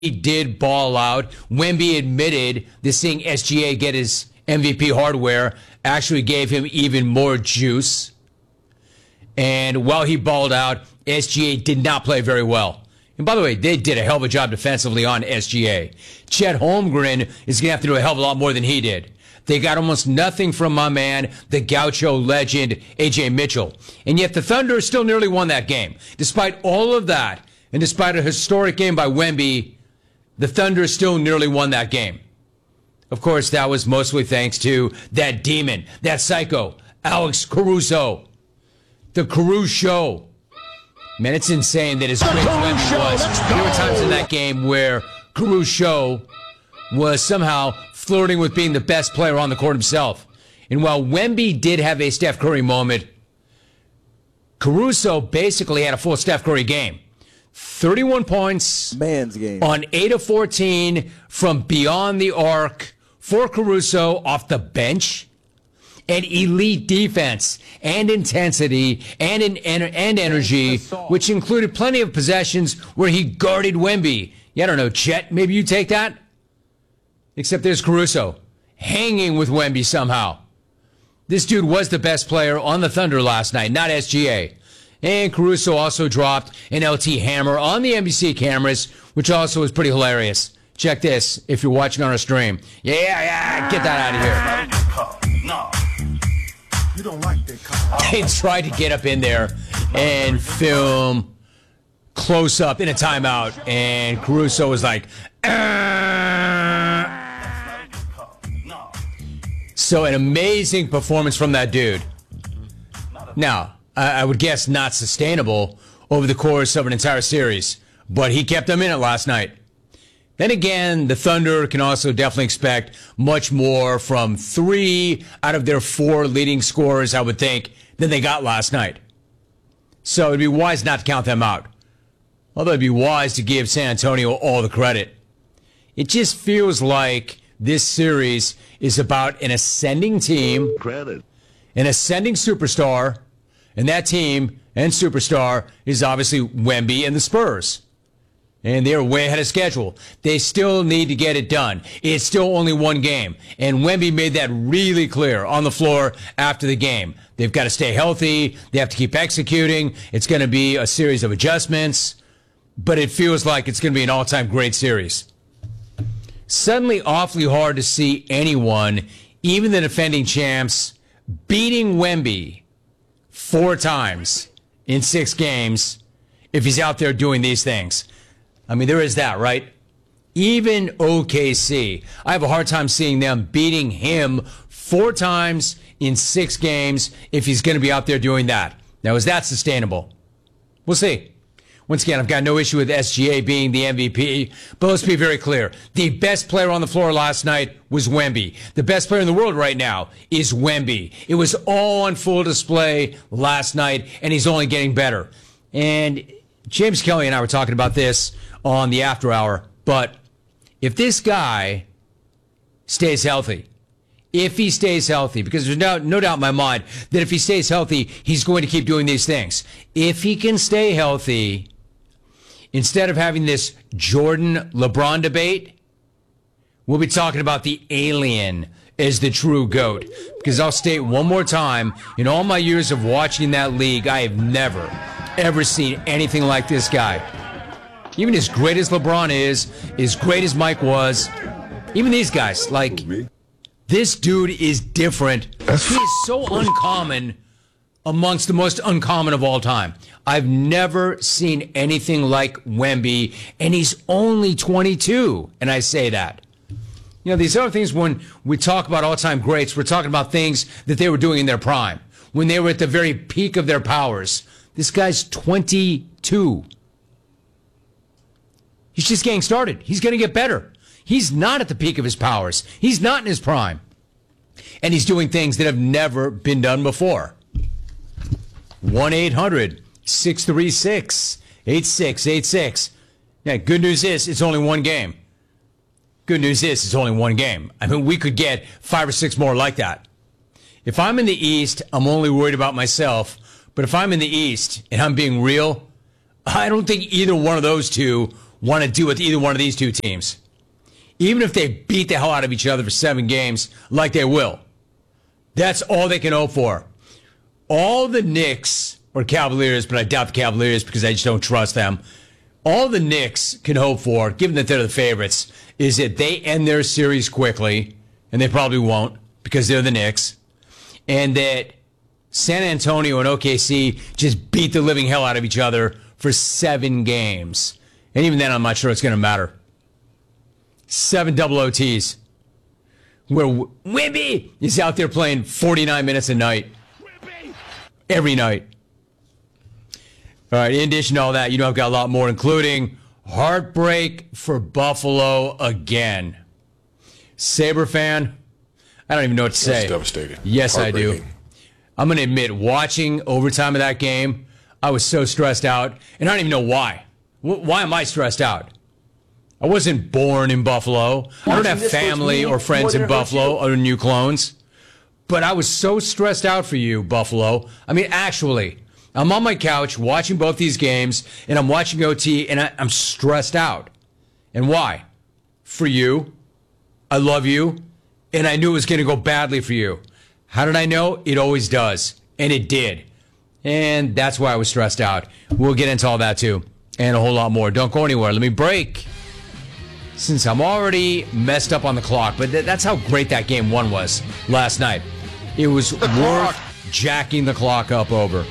did ball out. Wemby admitted that seeing SGA get his MVP hardware actually gave him even more juice. And while he balled out, SGA did not play very well. And by the way, they did a hell of a job defensively on SGA. Chet Holmgren is going to have to do a hell of a lot more than he did. They got almost nothing from my man, the Gaucho legend, AJ Mitchell. And yet the Thunder still nearly won that game. Despite all of that, and despite a historic game by Wemby, the Thunder still nearly won that game. Of course, that was mostly thanks to that demon, that psycho, Alex Caruso. The Caruso Show. Man, it's insane that as great as Wemby was, there were times in that game where Caruso was somehow flirting with being the best player on the court himself. And while Wemby did have a Steph Curry moment, Caruso basically had a full Steph Curry game. 31 points man's game on 8 of 14 from beyond the arc for Caruso off the bench. And elite defense and intensity and energy, which included plenty of possessions where he guarded Wemby. Yeah, I don't know, Chet, maybe you take that? Except there's Caruso hanging with Wemby somehow. This dude was the best player on the Thunder last night, not SGA. And Caruso also dropped an LT hammer on the NBC cameras, which also was pretty hilarious. Check this if you're watching on our stream. Yeah, get that out of here. No. You don't like that call. They tried to get up in there and film close up in a timeout, and Caruso was like, So an amazing performance from that dude. Now, I would guess not sustainable over the course of an entire series, but he kept them in it last night. Then again, the Thunder can also definitely expect much more from 3 out of their 4 leading scorers, I would think, than they got last night. So it'd be wise not to count them out. Although it'd be wise to give San Antonio all the credit. It just feels like this series is about an ascending team, an ascending superstar, and that team and superstar is obviously Wemby and the Spurs. And they're way ahead of schedule. They still need to get it done. It's still only one game. And Wemby made that really clear on the floor after the game. They've got to stay healthy. They have to keep executing. It's going to be a series of adjustments. But it feels like it's going to be an all-time great series. Suddenly awfully hard to see anyone, even the defending champs, beating Wemby 4 times in 6 games if he's out there doing these things. I mean, there is that, right? Even OKC, I have a hard time seeing them beating him 4 times in 6 games if he's going to be out there doing that. Now, is that sustainable? We'll see. Once again, I've got no issue with SGA being the MVP, but let's be very clear. The best player on the floor last night was Wemby. The best player in the world right now is Wemby. It was all on full display last night, and he's only getting better. And James Kelly and I were talking about this on the after hour, but if this guy stays healthy, because there's no doubt in my mind that if he stays healthy, he's going to keep doing these things. If he can stay healthy, instead of having this Jordan-LeBron debate, we'll be talking about the alien as the true GOAT. Because I'll state one more time, in all my years of watching that league, I have never, ever seen anything like this guy. Even as great as LeBron is, as great as Mike was, even these guys, like, this dude is different. He is so uncommon amongst the most uncommon of all time. I've never seen anything like Wemby, and he's only 22, and I say that. You know, these other things, when we talk about all-time greats, we're talking about things that they were doing in their prime, when they were at the very peak of their powers. This guy's 22. He's just getting started. He's going to get better. He's not at the peak of his powers. He's not in his prime. And he's doing things that have never been done before. 1-800-636-8686. Yeah, good news is it's only one game. Good news is it's only one game. I mean, we could get 5 or 6 more like that. If I'm in the East, I'm only worried about myself. But if I'm in the East and I'm being real, I don't think either one of those two want to do with either one of these two teams. Even if they beat the hell out of each other for 7 games, like they will. That's all they can hope for. All the Knicks, or Cavaliers, but I doubt the Cavaliers because I just don't trust them. All the Knicks can hope for, given that they're the favorites, is that they end their series quickly, and they probably won't because they're the Knicks, and that San Antonio and OKC just beat the living hell out of each other for 7 games. And even then, I'm not sure it's going to matter. 7 double OTs. Where Wimby is out there playing 49 minutes a night. Every night. All right, in addition to all that, I've got a lot more, including heartbreak for Buffalo again. Sabre fan, I don't even know what to say. That's devastating. Yes, I do. I'm going to admit, watching overtime of that game, I was so stressed out, and I don't even know why. Why am I stressed out? I wasn't born in Buffalo. I don't have family or friends in Buffalo or New Clones. But I was so stressed out for you, Buffalo. I mean, actually, I'm on my couch watching both these games, and I'm watching OT, and I'm stressed out. And why? For you. I love you. And I knew it was going to go badly for you. How did I know? It always does. And it did. And that's why I was stressed out. We'll get into all that, too. And a whole lot more. Don't go anywhere. Let me break. Since I'm already messed up on the clock, but that's how great that game 1 was last night. It was worth jacking the clock up over.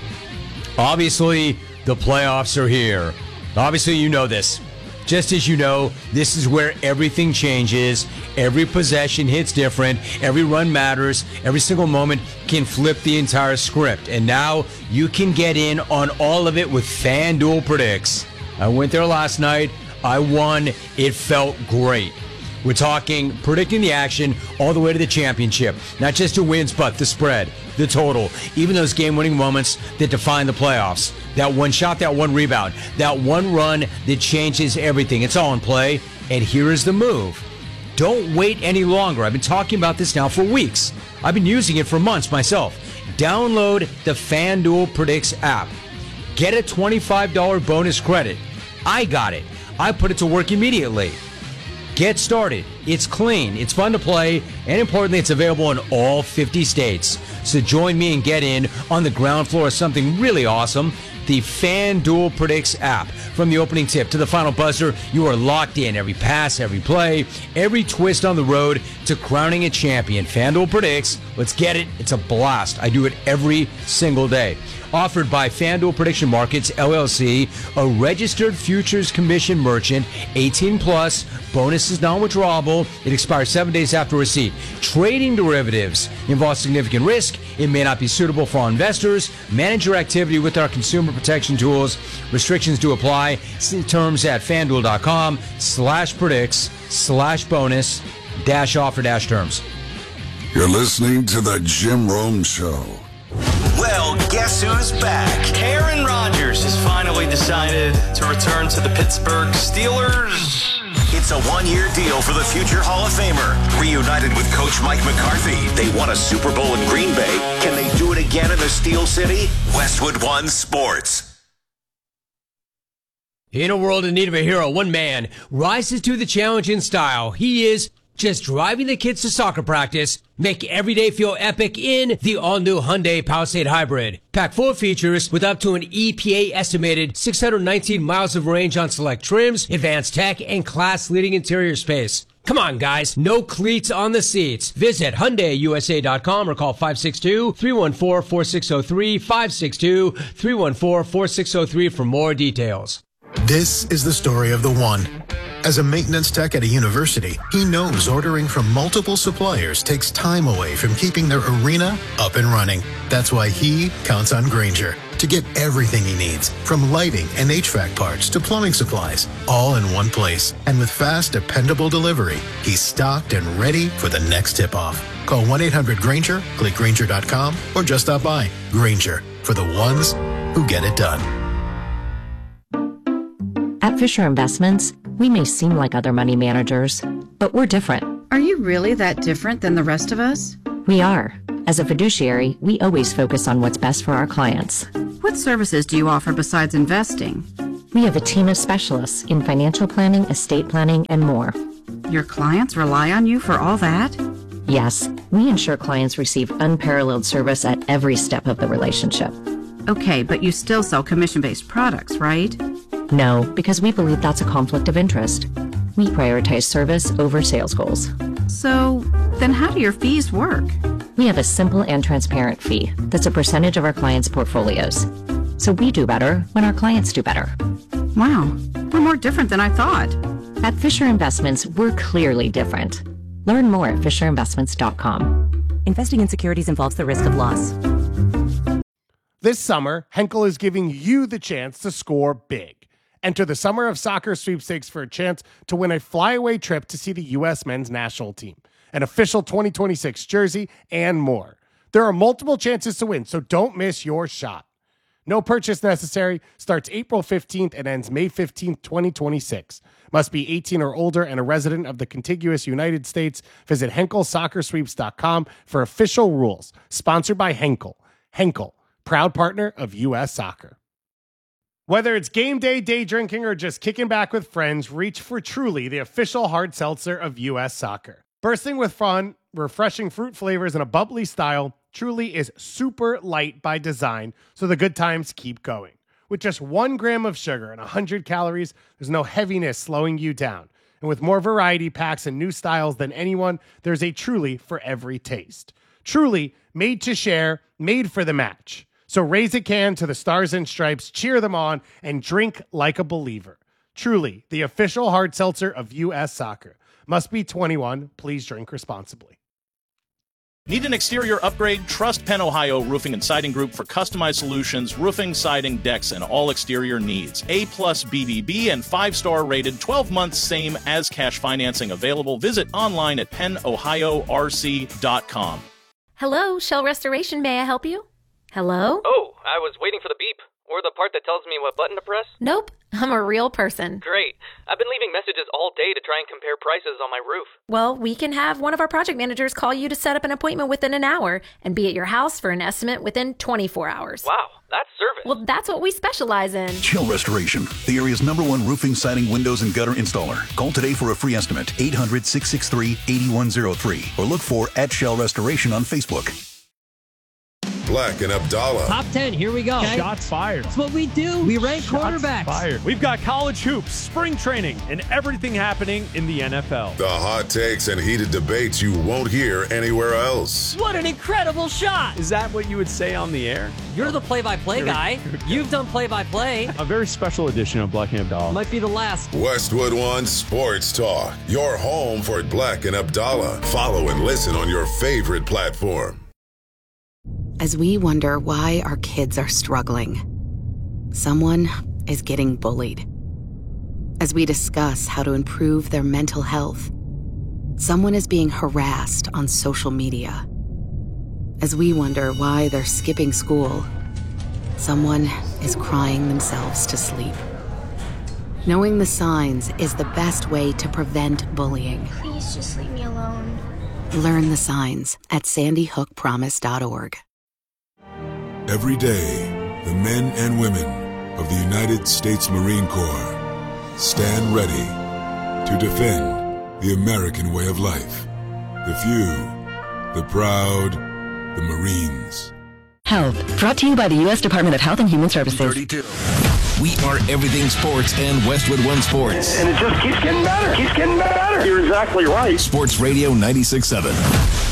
Obviously, the playoffs are here. Obviously, you know this. Just as you know, this is where everything changes. Every possession hits different. Every run matters. Every single moment can flip the entire script. And now you can get in on all of it with FanDuel Predicts. I went there last night. I won. It felt great. We're talking predicting the action all the way to the championship. Not just the wins, but the spread, the total, even those game-winning moments that define the playoffs. That one shot, that one rebound, that one run that changes everything. It's all in play. And here is the move. Don't wait any longer. I've been talking about this now for weeks. I've been using it for months myself. Download the FanDuel Predicts app. Get a $25 bonus credit. I got it. I put it to work immediately. Get started. It's clean, it's fun to play, and importantly, it's available in all 50 states. So join me and get in on the ground floor of something really awesome, the FanDuel Predicts app. From the opening tip to the final buzzer, you are locked in. Every pass, every play, every twist on the road to crowning a champion. FanDuel Predicts. Let's get it. It's a blast. I do it every single day. Offered by FanDuel Prediction Markets, LLC, a registered futures commission merchant, 18 plus, bonus is non-withdrawable, it expires 7 days after receipt. Trading derivatives involves significant risk, it may not be suitable for all investors. Manage your activity with our consumer protection tools. Restrictions do apply. See terms at FanDuel.com/predicts/bonus-offer-terms. You're listening to the Jim Rome Show. Well, guess who's back? Aaron Rodgers has finally decided to return to the Pittsburgh Steelers. It's a one-year deal for the future Hall of Famer. Reunited with Coach Mike McCarthy, they won a Super Bowl in Green Bay. Can they do it again in the Steel City? Westwood One Sports. In a world in need of a hero, one man rises to the challenge in style. He is just driving the kids to soccer practice, make every day feel epic in the all-new Hyundai Palisade Hybrid. Packed full of features with up to an EPA-estimated 619 miles of range on select trims, advanced tech, and class-leading interior space. Come on, guys. No cleats on the seats. Visit HyundaiUSA.com or call 562-314-4603, 562-314-4603 for more details. This is the story of the one. As a maintenance tech at a university, he knows ordering from multiple suppliers takes time away from keeping their arena up and running. That's why he counts on Grainger to get everything he needs, from lighting and HVAC parts to plumbing supplies, all in one place. And with fast, dependable delivery, he's stocked and ready for the next tip-off. Call 1-800-GRAINGER, click Grainger.com, or just stop by. Grainger, for the ones who get it done. At Fisher Investments, we may seem like other money managers, but we're different. Are you really that different than the rest of us? We are. As a fiduciary, we always focus on what's best for our clients. What services do you offer besides investing? We have a team of specialists in financial planning, estate planning, and more. Your clients rely on you for all that? Yes, we ensure clients receive unparalleled service at every step of the relationship. Okay, but you still sell commission-based products, right? No, because we believe that's a conflict of interest. We prioritize service over sales goals. So, then how do your fees work? We have a simple and transparent fee that's a percentage of our clients' portfolios. So we do better when our clients do better. Wow, we're more different than I thought. At Fisher Investments, we're clearly different. Learn more at FisherInvestments.com. Investing in securities involves the risk of loss. This summer, Henkel is giving you the chance to score big. Enter the Summer of Soccer sweepstakes for a chance to win a flyaway trip to see the U.S. men's national team, an official 2026 jersey, and more. There are multiple chances to win, so don't miss your shot. No purchase necessary. Starts April 15th and ends May 15th, 2026. Must be 18 or older and a resident of the contiguous United States. Visit HenkelSoccerSweeps.com for official rules. Sponsored by Henkel. Henkel, proud partner of U.S. Soccer. Whether it's game day, day drinking, or just kicking back with friends, reach for Truly, the official hard seltzer of U.S. Soccer. Bursting with fun, refreshing fruit flavors, and a bubbly style, Truly is super light by design, so the good times keep going. With just 1 gram of sugar and 100 calories, there's no heaviness slowing you down. And with more variety packs and new styles than anyone, there's a Truly for every taste. Truly, made to share, made for the match. So raise a can to the Stars and Stripes, cheer them on, and drink like a believer. Truly, the official hard seltzer of U.S. Soccer. Must be 21. Please drink responsibly. Need an exterior upgrade? Trust Penn Ohio Roofing and Siding Group for customized solutions, roofing, siding, decks, and all exterior needs. A+ BBB and 5-star rated, 12 months same as cash financing available. Visit online at pennohiorc.com. Hello, Shell Restoration. May I help you? Hello? Oh, I was waiting for the beep. Or the part that tells me what button to press? Nope, I'm a real person. Great. I've been leaving messages all day to try and compare prices on my roof. Well, we can have one of our project managers call you to set up an appointment within an hour and be at your house for an estimate within 24 hours. Wow, that's service. Well, that's what we specialize in. Shell Restoration, the area's #1 roofing, siding, windows, and gutter installer. Call today for a free estimate, 800-663-8103, or look for @Shell Restoration on Facebook. Black and Abdallah. Top 10, here we go. Okay. Shots fired. That's what we do. We rank quarterbacks. Fired. We've got college hoops, spring training, and everything happening in the NFL. The hot takes and heated debates you won't hear anywhere else. What an incredible shot. Is that what you would say on the air? You're the play-by-play guy. You've done play-by-play. A very special edition of Black and Abdallah. Might be the last. Westwood One Sports Talk. Your home for Black and Abdallah. Follow and listen on your favorite platform. As we wonder why our kids are struggling, someone is getting bullied. As we discuss how to improve their mental health, someone is being harassed on social media. As we wonder why they're skipping school, someone is crying themselves to sleep. Knowing the signs is the best way to prevent bullying. Please just leave me alone. Learn the signs at sandyhookpromise.org. Every day, the men and women of the United States Marine Corps stand ready to defend the American way of life. The few, the proud, the Marines. Health, brought to you by the U.S. Department of Health and Human Services. 32. We are everything sports and Westwood One Sports. And it just keeps getting better. Keeps getting better. You're exactly right. Sports Radio 96.7.